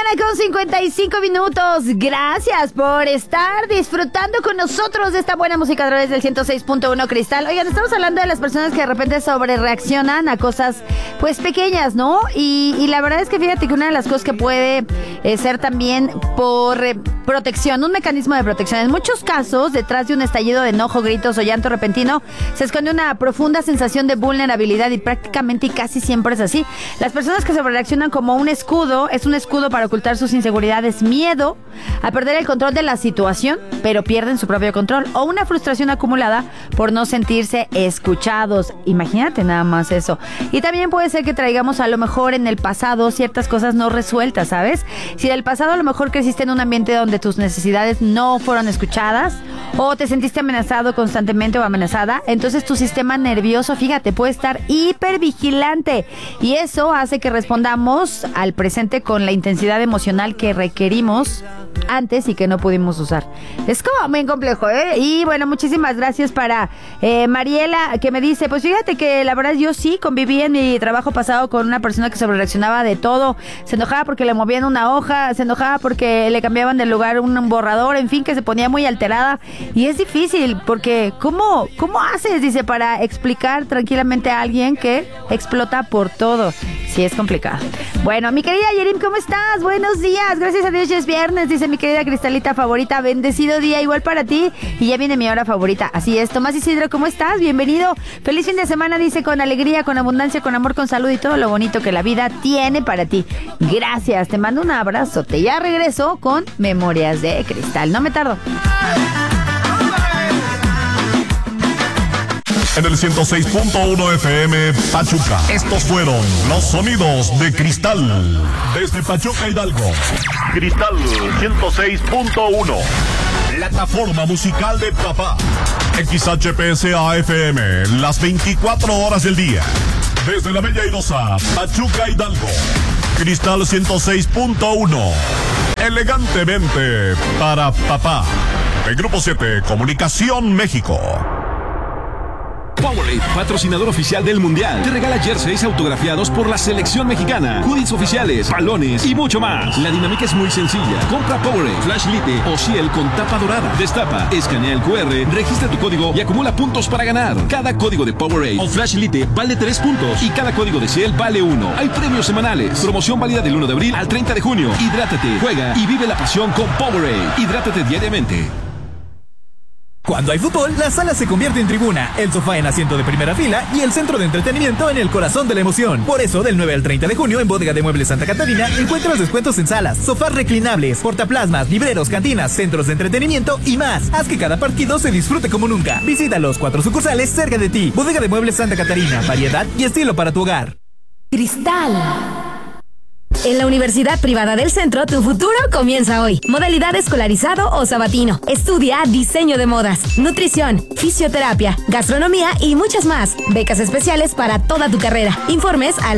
con 55 minutos. Gracias por estar disfrutando con nosotros de esta buena música a través del 106.1 Cristal. Oigan, estamos hablando de las personas que de repente sobre reaccionan a cosas pues pequeñas, ¿no? Y la verdad es que fíjate que una de las cosas que puede ser también por protección, un mecanismo de protección. En muchos casos, detrás de un estallido de enojo, gritos o llanto repentino, se esconde una profunda sensación de vulnerabilidad y prácticamente y casi siempre es así. Las personas que sobre reaccionan como un escudo, es un escudo para ocultar sus inseguridades, miedo a perder el control de la situación, pero pierden su propio control, o una frustración acumulada por no sentirse escuchados. Imagínate nada más eso. Y también puede ser que traigamos a lo mejor en el pasado ciertas cosas no resueltas, ¿sabes? Si del pasado a lo mejor creciste en un ambiente donde tus necesidades no fueron escuchadas, o te sentiste amenazado constantemente o amenazada, entonces tu sistema nervioso, fíjate, puede estar hipervigilante, y eso hace que respondamos al presente con la intensidad emocional que requerimos antes y que no pudimos usar. Es como muy complejo, ¿eh? Y bueno, muchísimas gracias para Mariela, que me dice, pues fíjate que la verdad yo sí conviví en mi trabajo pasado con una persona que sobrereaccionaba de todo. Se enojaba porque le movían una hoja, se enojaba porque le cambiaban de lugar un borrador, en fin, que se ponía muy alterada. Y es difícil porque ¿cómo haces? Dice, para explicar tranquilamente a alguien que explota por todo. Sí, es complicado. Bueno, mi querida Yerim, ¿cómo estás? Buenos días, gracias a Dios ya es viernes, dice mi querida Cristalita favorita. Bendecido día igual para ti, y ya viene mi hora favorita. Así es. Tomás Isidro, ¿cómo estás? Bienvenido. Feliz fin de semana, dice, con alegría, con abundancia, con amor, con salud y todo lo bonito que la vida tiene para ti. Gracias, te mando un abrazote. Ya regreso con Memorias de Cristal. No me tardo. En el 106.1 FM Pachuca. Estos fueron los sonidos de Cristal. Desde Pachuca, Hidalgo. Cristal 106.1. Plataforma musical de papá. XHPSA FM. Las 24 horas del día. Desde la Bella Airosa, Pachuca, Hidalgo. Cristal 106.1. Elegantemente para papá. El Grupo 7, Comunicación México. Powerade, patrocinador oficial del Mundial, te regala jerseys autografiados por la selección mexicana, hoodies oficiales, balones y mucho más. La dinámica es muy sencilla. Compra Powerade, Flash Lite o Ciel con tapa dorada. Destapa, escanea el QR, registra tu código y acumula puntos para ganar. Cada código de Powerade o Flash Lite vale 3 puntos y cada código de Ciel vale 1. Hay premios semanales. Promoción válida del 1 de abril al 30 de junio. Hidrátate, juega y vive la pasión con Powerade. Hidrátate diariamente. Cuando hay fútbol, la sala se convierte en tribuna, el sofá en asiento de primera fila y el centro de entretenimiento en el corazón de la emoción. Por eso, del 9 al 30 de junio en Bodega de Muebles Santa Catarina, encuentras descuentos en salas, sofás reclinables, portaplasmas, libreros, cantinas, centros de entretenimiento y más. Haz que cada partido se disfrute como nunca. Visita los 4 sucursales cerca de ti. Bodega de Muebles Santa Catarina, variedad y estilo para tu hogar. Cristal. En la Universidad Privada del Centro, tu futuro comienza hoy. Modalidad escolarizado o sabatino. Estudia diseño de modas, nutrición, fisioterapia, gastronomía y muchas más. Becas especiales para toda tu carrera. Informes al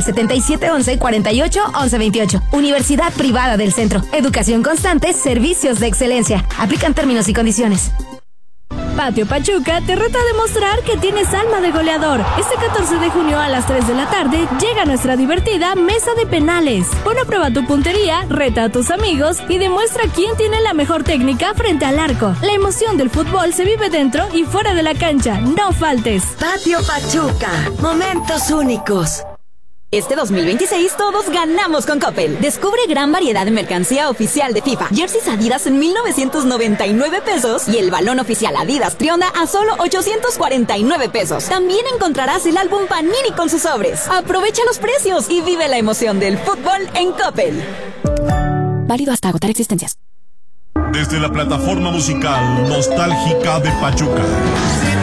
7711-481128. Universidad Privada del Centro. Educación constante, servicios de excelencia. Aplican términos y condiciones. Patio Pachuca te reta a demostrar que tienes alma de goleador. Este 14 de junio a las 3 de la tarde llega nuestra divertida mesa de penales. Pon a prueba tu puntería, reta a tus amigos y demuestra quién tiene la mejor técnica frente al arco. La emoción del fútbol se vive dentro y fuera de la cancha. No faltes. Patio Pachuca. Momentos únicos. Este 2026 todos ganamos con Coppel. Descubre gran variedad de mercancía oficial de FIFA. Jerseys Adidas en 1,999 pesos y el balón oficial Adidas Trionda a solo 849 pesos. También encontrarás el álbum Panini con sus sobres. Aprovecha los precios y vive la emoción del fútbol en Coppel. Válido hasta agotar existencias. Desde la plataforma musical nostálgica de Pachuca.